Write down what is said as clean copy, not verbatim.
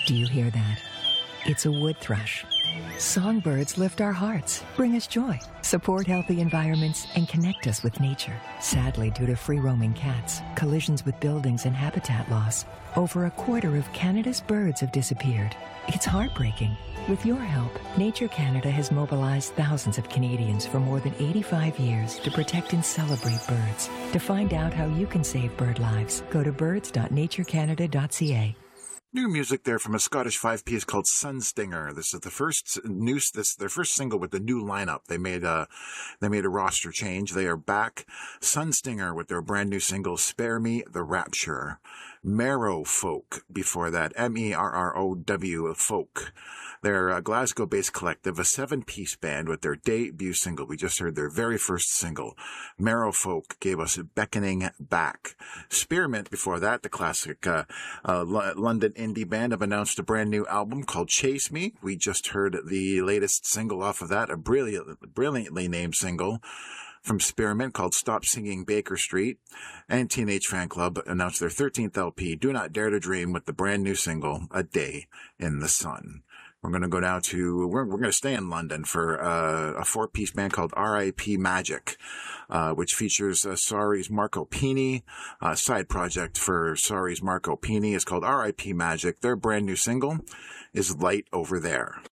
Do you hear that? It's a wood thrush. Songbirds lift our hearts, bring us joy, support healthy environments, and connect us with nature. Sadly, due to free-roaming cats, collisions with buildings, and habitat loss, over a quarter of Canada's birds have disappeared. It's heartbreaking. With your help, Nature Canada has mobilized thousands of Canadians for more than 85 years to protect and celebrate birds. To find out how you can save bird lives, go to birds.naturecanada.ca. New music there from a Scottish five-piece called Sunstinger. This is their first single with the new lineup. They made a roster change. They are back. Sunstinger with their brand new single Spare Me the Rapture. Merrow Folk before that. Merrow Folk. They're a Glasgow-based collective, a 7-piece band with their debut single. We just heard their very first single. Merrow Folk gave us Beckoning Back. Spearmint before that, the classic London indie band, have announced a brand new album called Chase Me. We just heard the latest single off of that, a brilliantly named single from Spearmint called Stop Singing Baker Street. And Teenage Fan Club announced their 13th LP, Do Not Dare to Dream, with the brand new single, A Day in the Sun. We're going to go down to, we're going to stay in London for a 4-piece band called R.I.P. Magic, which features Sorry's Marco Pini. Side project for Sorry's Marco Pini is called R.I.P. Magic. Their brand new single is Light Over There.